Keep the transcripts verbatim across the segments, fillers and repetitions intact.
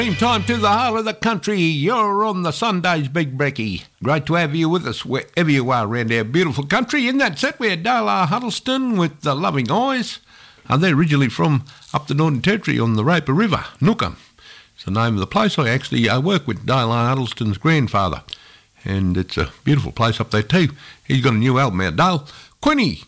Same time to the heart of the country. You're on the Sunday's Big Brekkie. Great to have you with us wherever you are around our beautiful country. In that set, we had Dale R. Huddleston with The Loving Eyes. And they're originally from up the Northern Territory on the Roper River, Nookham. It's the name of the place. I actually I work with Dale R. Huddleston's grandfather. And it's a beautiful place up there too. He's got a new album out, Dale. Quinny.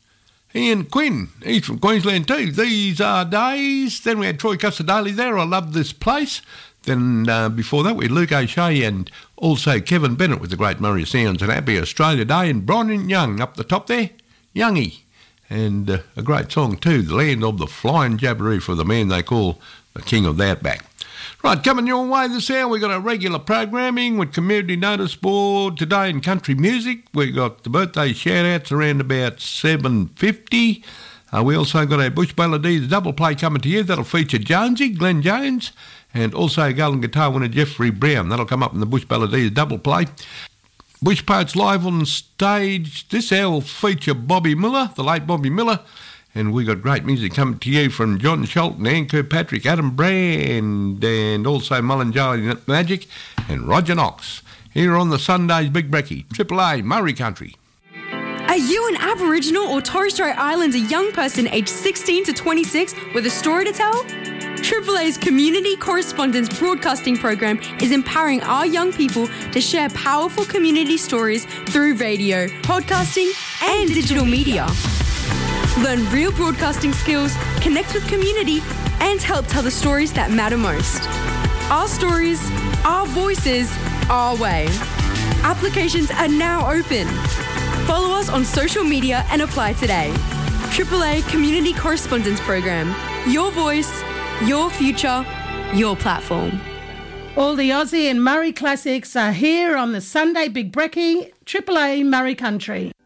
Ian Quinn, he's from Queensland too. These Are Days. Then we had Troy Custer-Daly there. I love this place. Then uh, before that we had Luke O'Shea and also Kevin Bennett with the Great Murray Sounds and Happy Australia Day, and Brian Young up the top there, Youngie. And uh, a great song too, The Land of the Flying Jabberoo, for the man they call the King of the Outback. Right, coming your way this hour, we've got our regular programming with Community Notice Board today in country music. We've got the birthday shout-outs around about seven fifty. Uh, we also got our Bush Melodies double play coming to you. That'll feature Jonesy, Glenn Jones, and also Golden Guitar winner Jeffrey Brown. That'll come up in the Bush Melodies double play. Bush Poets live on stage. This hour will feature Bobby Miller, the late Bobby Miller. And we got great music coming to you from John Shelton, Ann Kirkpatrick, Adam Brand, and also Mullen Jolly Magic, and Roger Knox. Here on the Sunday's Big Brekkie, Triple A, Murray Country. Are you an Aboriginal or Torres Strait Islander young person aged sixteen to twenty-six with a story to tell? Triple A's Community Correspondence Broadcasting Program is empowering our young people to share powerful community stories through radio, podcasting, and digital media. Learn real broadcasting skills, connect with community, and help tell the stories that matter most. Our stories, our voices, our way. Applications are now open. Follow us on social media and apply today. Triple A Community Correspondence Program. Your voice, your future, your platform. All the Aussie and Murray classics are here on the Sunday Big Brekkie, Triple A Murray Country.